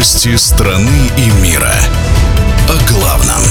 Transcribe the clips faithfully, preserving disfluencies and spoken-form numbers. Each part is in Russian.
Новости страны и мира. О главном.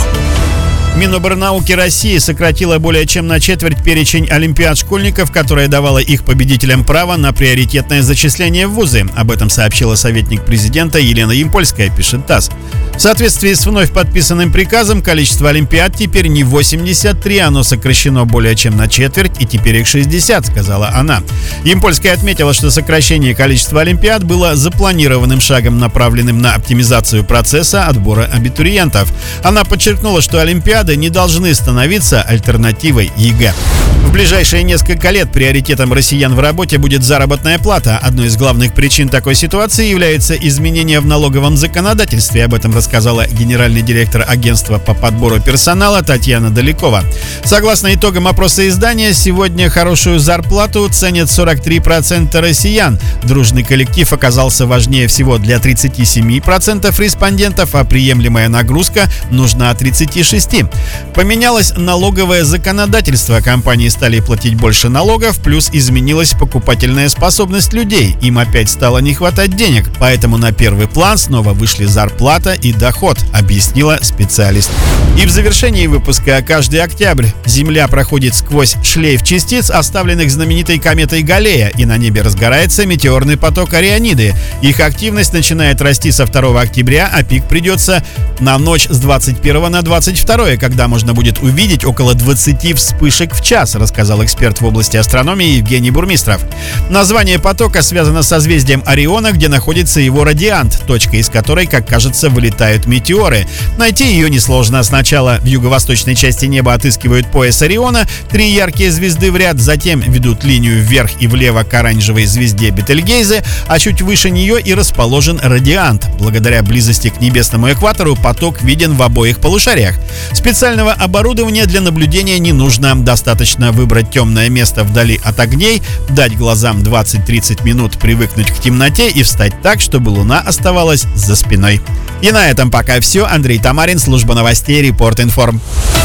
Миноборнауки России сократила более чем на четверть перечень олимпиад школьников, которая давала их победителям право на приоритетное зачисление в вузы. Об этом сообщила советник президента Елена Ямпольская, пишет ТАСС. В соответствии с вновь подписанным приказом, количество олимпиад теперь не восемьдесят три, оно сокращено более чем на четверть, и теперь их шестьдесят, сказала она. Ямпольская отметила, что сокращение количества олимпиад было запланированным шагом, направленным на оптимизацию процесса отбора абитуриентов. Она подчеркнула, что олимпиады не должны становиться альтернативой ЕГЭ. В ближайшие несколько лет приоритетом россиян в работе будет заработная плата. Одной из главных причин такой ситуации является изменение в налоговом законодательстве. Об этом рассказала генеральный директор агентства по подбору персонала Татьяна Далекова. Согласно итогам опроса издания, сегодня хорошую зарплату ценят сорок три процента россиян. Дружный коллектив оказался важнее всего для тридцати семи процентов респондентов, а приемлемая нагрузка нужна тридцати шести процентам. Поменялось налоговое законодательство. Компании стали платить больше налогов, плюс изменилась покупательная способность людей. Им опять стало не хватать денег, поэтому на первый план снова вышли зарплата и доход, объяснила специалист. И в завершении выпуска: каждый октябрь Земля проходит сквозь шлейф частиц, оставленных знаменитой кометой Галлея, и на небе разгорается метеорный поток Ориониды. Их активность начинает расти со второго октября, а пик придется на ночь с двадцать первого на двадцать второе, когда можно будет увидеть около двадцати вспышек в час, рассказал эксперт в области астрономии Евгений Бурмистров. Название потока связано с созвездием Ориона, где находится его радиант, точка из которой, как кажется, вылетают метеоры. Найти ее несложно. Сначала в юго-восточной части неба отыскивают пояс Ориона, три яркие звезды в ряд, затем ведут линию вверх и влево к оранжевой звезде Бетельгейзе, а чуть выше нее и расположен радиант. Благодаря близости к небесному экватору поток виден в обоих полушариях. Специального оборудования для наблюдения не нужно. Достаточно выбрать темное место вдали от огней, дать глазам двадцать-тридцать минут привыкнуть к темноте и встать так, чтобы луна оставалась за спиной. И на этом пока все. Андрей Тамарин, служба новостей Репорт Информ.